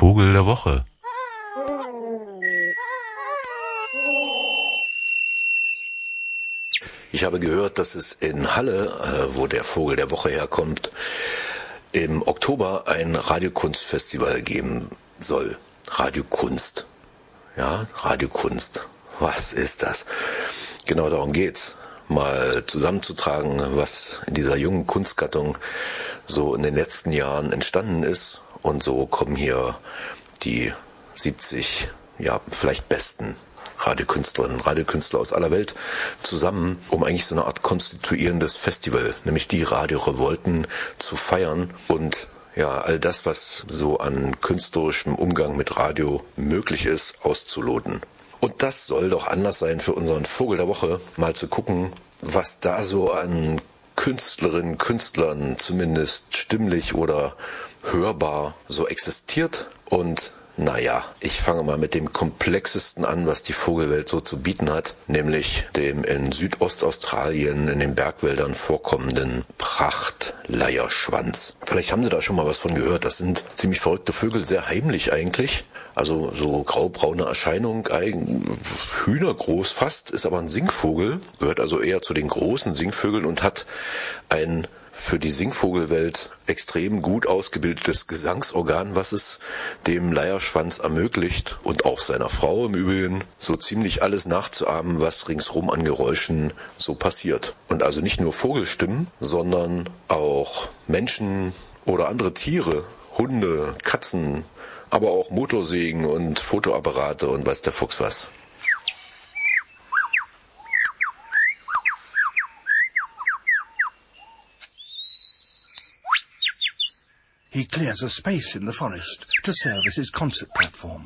Vogel der Woche. Ich habe gehört, dass es in Halle, wo der Vogel der Woche herkommt, im Oktober ein Radiokunstfestival geben soll. Radiokunst. Ja, Radiokunst. Was ist das? Genau darum geht's. Mal zusammenzutragen, was in dieser jungen Kunstgattung so in den letzten Jahren entstanden ist. Und so kommen hier die 70, ja, vielleicht besten Radiokünstlerinnen, Radiokünstler aus aller Welt zusammen, um eigentlich so eine Art konstituierendes Festival, nämlich die Radiorevolten zu feiern und ja, all das, was so an künstlerischem Umgang mit Radio möglich ist, auszuloten. Und das soll doch Anlass sein für unseren Vogel der Woche, mal zu gucken, was da so an Künstlerinnen, Künstlern, zumindest stimmlich oder hörbar, so existiert. Und naja, ich fange mal mit dem komplexesten an, was die Vogelwelt so zu bieten hat, nämlich dem in Südostaustralien in den Bergwäldern vorkommenden Prachtleierschwanz. Vielleicht haben Sie da schon mal was von gehört. Das sind ziemlich verrückte Vögel, sehr heimlich eigentlich. Also so graubraune Erscheinung, hühnergroß fast, ist aber ein Singvogel, gehört also eher zu den großen Singvögeln und hat ein für die Singvogelwelt extrem gut ausgebildetes Gesangsorgan, was es dem Leierschwanz ermöglicht und auch seiner Frau im Übrigen so ziemlich alles nachzuahmen, was ringsrum an Geräuschen so passiert. Und also nicht nur Vogelstimmen, sondern auch Menschen oder andere Tiere, Hunde, Katzen, aber auch Motorsägen und Fotoapparate und weiß der Fuchs was. He clears a space in the forest to serve as his concert platform.